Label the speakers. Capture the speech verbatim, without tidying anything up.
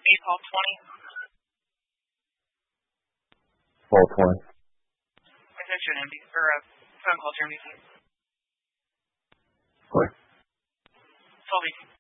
Speaker 1: eight, Paul twenty.
Speaker 2: Paul twenty.
Speaker 1: I sent you an M D, or a phone call to your M D C.
Speaker 2: What?
Speaker 1: twelve eighteen.